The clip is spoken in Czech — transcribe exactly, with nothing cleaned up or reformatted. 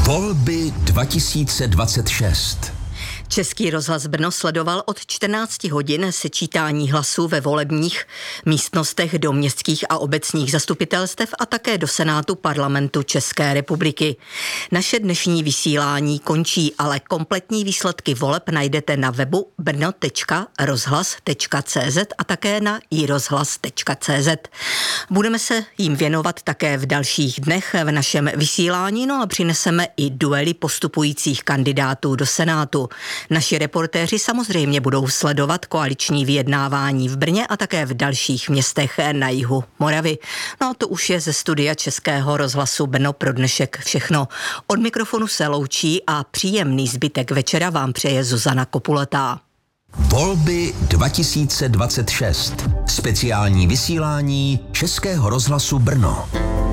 Volby dva tisíce dvacet šest. Český rozhlas Brno sledoval od čtrnácti hodin sečítání hlasů ve volebních místnostech do městských a obecních zastupitelstev a také do Senátu Parlamentu České republiky. Naše dnešní vysílání končí, ale kompletní výsledky voleb najdete na webu brno tečka rozhlas tečka cé zet a také na i rozhlas tečka cé zet. Budeme se jim věnovat také v dalších dnech v našem vysílání, no a přineseme i duely postupujících kandidátů do Senátu. Naši reportéři samozřejmě budou sledovat koaliční vyjednávání v Brně a také v dalších městech na jihu Moravy. No a to už je ze studia Českého rozhlasu Brno pro dnešek všechno. Od mikrofonu se loučí a příjemný zbytek večera vám přeje Zuzana Kopulatá. Volby dva tisíce dvacet šest. Speciální vysílání Českého rozhlasu Brno.